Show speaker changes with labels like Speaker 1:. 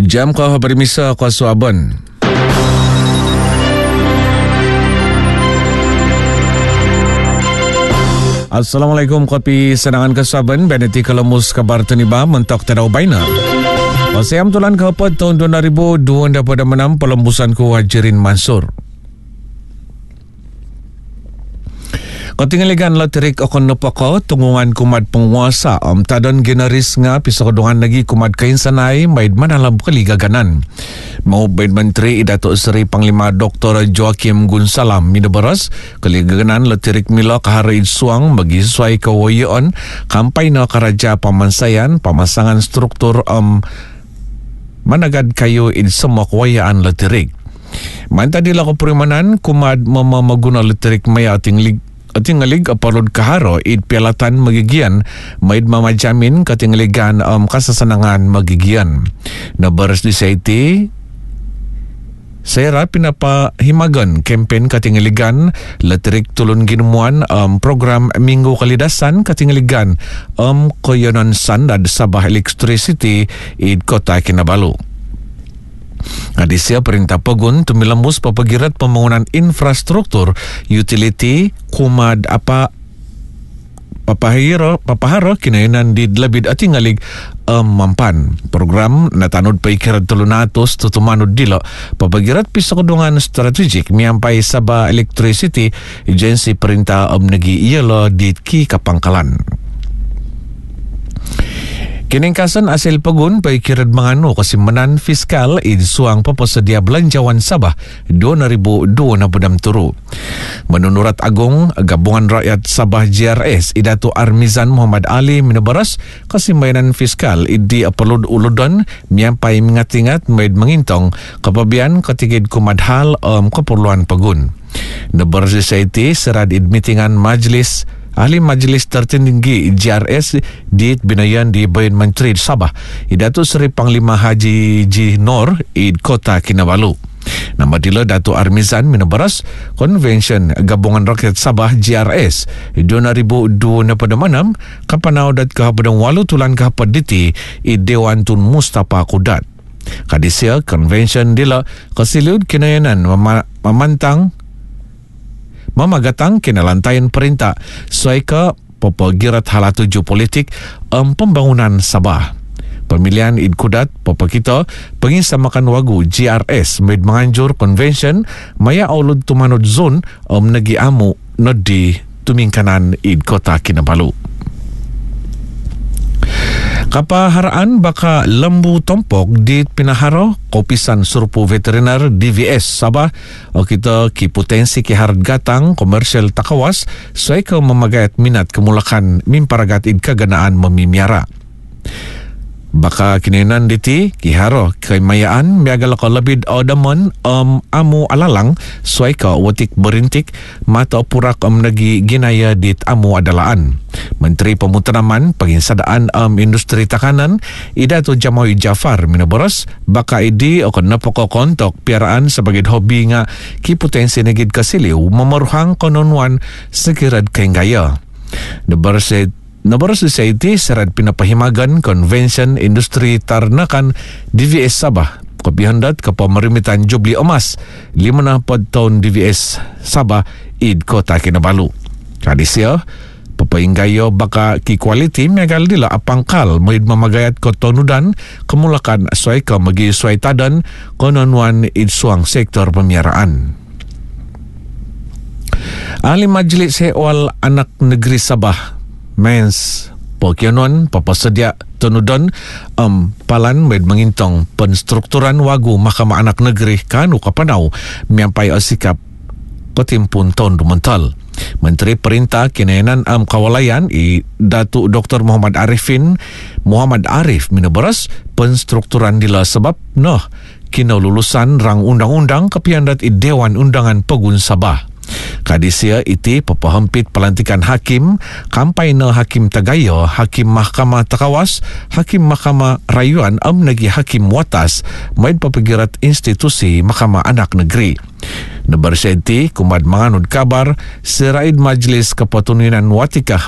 Speaker 1: Jam kau berimisa kau suaban. Assalamualaikum kopi senangan kesaban beneti kelemus kabar teniba mentok tadau baina. Pasayam tulan kapat tahun 2026 pelembusan ku Hajirin Mansur. Ketinggalan loterik akan napaka tunggungan kumat penguasa tadon generis nga pisodongan lagi kumat kainsanay maid manalam kali gaganan. Mau baid Menteri Datuk Seri Panglima Dr. Joaquim Gunsalam midabaras kali gaganan loterik mila kahari suang bagi sesuai kawayan kampai na karaja pamansayan pamasangan struktur managad kayo in semua kawayaan loterik. Mantadila ko perimanan kumad mamaguna loterik maya atingalig apalod kaharo id pialatan magigian maid mamajamin katingaligan kasasanangan magigian. Nabaras di saiti saya pinapahimagan campaign katingaligan letrik tulun ginuan program Minggu Kalidasan katingaligan koyonan sandad Sabah Electricity id Kota Kinabalu. Adisia perintah pegun tumilambus papagirat pembangunan infrastruktur utility kumad papahara kinainan di labid atingalig mampan program natanud paikirat tulunatos tutumanud dilo papagirat pisakudungan strategik miampai Sabah Electricity agensi perintah negi iyalo di ki kapangkalan. Kiningkasan asil pegun paikirat mangano kasimanan fiskal suang papasedia belanjawan Sabah 2026 turu. Menunurat Agung Gabungan Rakyat Sabah GRS Idatu Armizan Muhammad Ali minabaras kasimanan fiskal idi apalud uludan miampai mengatingat maid mengintong kepabian ketigid kumadhal keperluan pegun. Nabaras society serad meetingan majlis Ahli Majlis Tertinggi GRS di binayan di Bayan Menteri Sabah Datuk Seri Panglima Haji Ji Nor id Kota Kinabalu. Nama dila Datuk Armizan minabaras Convention Gabungan Rakyat Sabah GRS 2026 kapanau dat kahabadang walu tulan kahapaditi id Dewan Tun Mustafa Kudat. Kadisia convention dila kasiliud kinayanan mamagatang kinalantayan perintah sesuai ke papagirat halatuju politik pembangunan Sabah. Pemilihan id kudat papakita pengisamakan wagu GRS med menganjur convention maya aulud tumanod zon nagi amu nodi tumingkanan id Kota Kinabalu. Kapaharaan baka lembu tompok di pinaharo Kopisan Surpu Veteriner DVS Sabah o kita ki potensi ki harad gatang komersial takawas suai ke memagayat minat kemulakan mimparagat id kaganaan memimiara. Baka kinenan diti kiharo kaymayaan miagal ko labid o damon amu alalang suai ka watik berintik mata purak nagi ginaya dit amu adalaan. Menteri Pemuteraman Penginsadaan Industri Takanan Idatu Jamawi Jafar minabaras baka idi o napoko kontok piaraan sebagai hobi nga ki potensi negid kasiliw mamaruhang kononwan sekirad kainggaya. Nabaras society serad pinapahimagan Convention Industri Tarnakan DVS Sabah kapihandat ka pamarimitan jubli emas 50 tahun DVS Sabah id Kota Kinabalu. Kadisya papainggayo baka ki quality megal dila apangkal maid mamagayat ko tonudan kemulakan suai ka magi suai tadan kononwan id suang sektor pemiaraan. Ahli Majlis Hewal Anak Negeri Sabah Mens Pokyonon papasedia tunudon palan med mengintong penstrukturan wagu Mahkamah Anak Negeri kanu kapanau miampai asikap kotimpun tahun dumental. Menteri Perintah Kinayanan Kawalayan Datuk Dr. Muhammad Arif minabaras penstrukturan dila sebab kina lulusan rang undang-undang kapiandat i Dewan Undangan Pegun Sabah. Kadisia iti papahampit pelantikan hakim kampai na hakim tagayo, hakim mahkamah takawas, hakim mahkamah rayuan nagi hakim watas maid papagirat institusi Mahkamah Anak Negeri. Nabarsenti kumad manganod kabar siraid Majlis Kepatuntunan Watikah